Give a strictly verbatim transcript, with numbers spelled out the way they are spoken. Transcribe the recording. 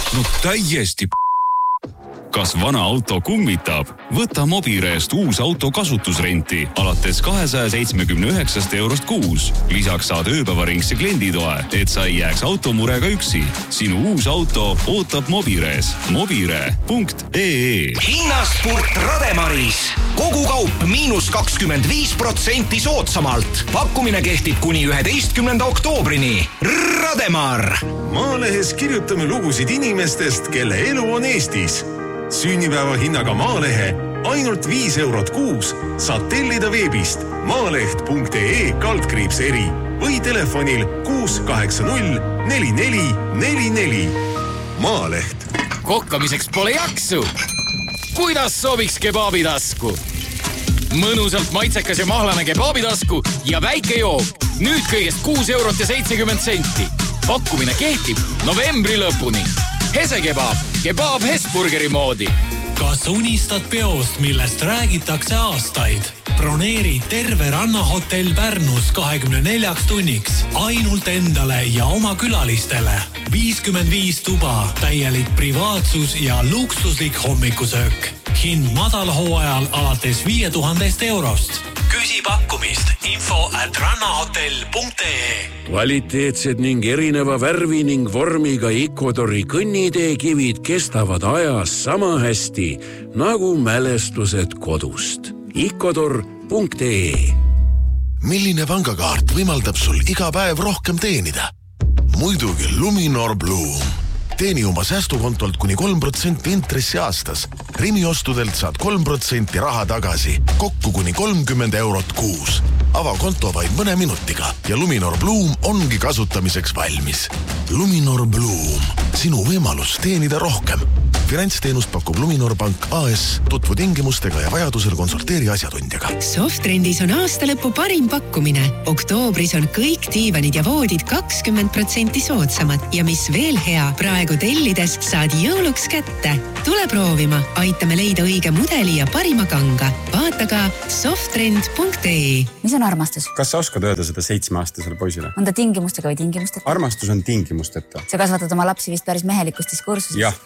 No täiesti p***. Kas vana auto kummitab? Võta Mobireest uus auto kasutusrenti alates kahesaja seitsmekümne üheksast eurost kuus. Lisaks saad ööpäevaringse klienditoe, et sa ei jääks automurega üksi. Sinu uus auto ootab Mobirees. mobire punkt ee Hinnaspurt Rademaris. Kogu kaup miinus kakskümmend viis protsenti soodsamalt. Pakkumine kehtib kuni üheteistkümnenda oktoobrini. Rademar! Maalehes kirjutame lugusid inimestest, kelle elu on Eestis. Sünnipäeva hinnaga Maalehe ainult viis eurot kuus saad tellida veebist maaleht punkt ee kaldkriips eri või telefonil kuus kaheksa null neli neli neli neli. Maaleht. Kokkamiseks pole jaksu. Kuidas sobiks kebaabitasku? Mõnusalt maitsekas ja mahlane kebaabitasku ja väike jook. Nüüd kõigest kuus eurot ja seitsekümmend senti. Pakkumine kehtib novembri lõpuni. Hese kebaab, kebaab Hesburgeri moodi. Kas unistad peost, millest räägitakse aastaid? Broneeri terve rannahotell Pärnus kahekümne neljaks tunniks ainult endale ja oma külalistele. viiskümmend viis tuba, täielik privaatsus ja luksuslik hommikusöök. Hind madalhooajal alates viie tuhandest eurost. Küsi pakkumist info at rannahotell punkt ee. Kvaliteetsed ning erineva värvi ning vormiga Ecuadori kõnniteekivid kestavad ajas sama hästi nagu mälestused kodust. Ecuador punkt ee. Milline pangakaart võimaldab sul iga päev rohkem teenida? Muidugi Luminor Bloom. Teeni oma säästukontolt kuni kolm protsenti intressi aastas. Rimi ostudelt saad kolm protsenti raha tagasi. Kokku kuni kolmkümmend eurot kuus. Ava konto vaid mõne minutiga ja Luminor Bloom ongi kasutamiseks valmis. Luminor Bloom. Sinu võimalus teenida rohkem. Finantsteenust pakub Luminor Pank A S. Tutvu tingimustega ja vajadusel konsulteeri asjatundjaga. Softrendis on aastalõpu parim pakkumine. Oktoobris on kõik diivanid ja voodid kakskümmend protsenti soodsamad. Ja mis veel hea, praegu tellides saad jõuluks kätte. Tule proovima, aitame leida õige mudeli ja parima kanga. Vaata ka softrend punkt ee. Mis on armastus? Kas sa oskad öelda seda seitsmeaastasele poisile? On ta tingimustega või tingimusteta? Armastus on tingimusteta. Sa kasvatad oma lapsi vist päris mehelikus diskursuses. Jah,